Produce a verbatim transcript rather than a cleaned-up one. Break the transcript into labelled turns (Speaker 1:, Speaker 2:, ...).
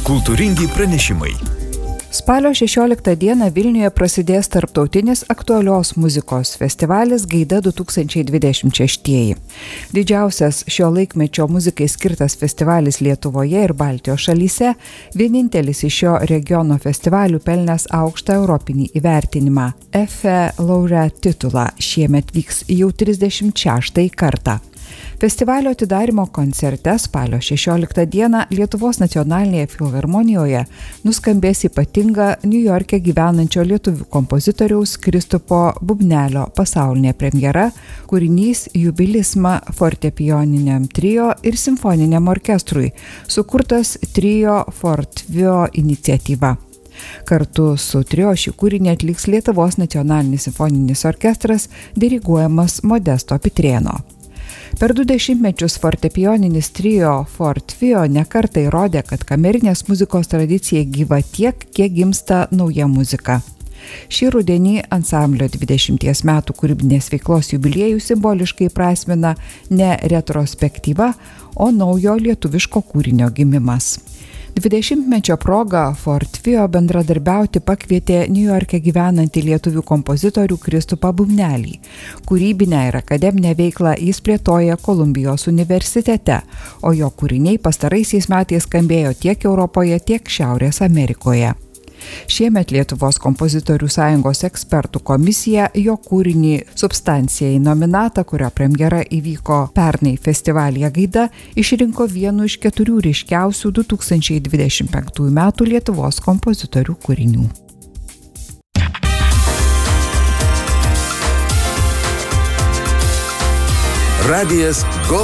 Speaker 1: Kultūringi pranešimai.
Speaker 2: Spalio šešioliktą dieną Vilniuje prasidės tarptautinis aktualios muzikos festivalis Gaida du tūkstančiai dvidešimt šeši. Didžiausias šio laikmečio muzikai skirtas festivalis Lietuvoje ir Baltijos šalyse, vienintelis iš šio regiono festivalių pelnęs aukštą europinį įvertinimą. F E laureat titulą šiemet vyks jau trisdešimt šeštąjį kartą. Festivalio atidarymo koncerte spalio šešioliktą dieną Lietuvos nacionalinėje filharmonijoje nuskambės ypatinga Niujorke gyvenančio lietuvių kompozitoriaus Kristupo Bubnelio pasaulinė premjera, kūrinys Jubilisma fortepijoniniam trio ir simfoniniam orkestrui, sukurtas Trio Fortvio iniciatyva. Kartu su trio šį kūrinį atliks Lietuvos nacionalinis simfoninis orkestras, diriguojamas Modesto Pitrėno. Per du dešimtmečius fortepijoninis trio Fortvio nekartą įrodė, kad kamerinės muzikos tradicija gyva tiek, kiek gimsta nauja muzika. Šį rudenį ansamblio dvidešimties metų kūrybinės veiklos jubiliejų simboliškai prasmina ne retrospektyva, o naujo lietuviško kūrinio gimimas. Dvidešimtmečio proga Fortvio bendradarbiauti pakvietė Niujorke gyvenantį lietuvių kompozitorių Kristupą Bubnelį. Kūrybinę ir akademinę veiklą jis plėtoja Kolumbijos universitete, o jo kūriniai pastaraisiais metais skambėjo tiek Europoje, tiek Šiaurės Amerikoje. Šiemet Lietuvos kompozitorių sąjungos ekspertų komisija jo kūrinį Substancijai nominatą, kurio premjera įvyko pernai festivalyje Gaida, išrinko vienu iš keturių ryškiausių du tūkstančiai dvidešimt penktųjų metų Lietuvos kompozitorių kūrinių.
Speaker 1: Radijas Go.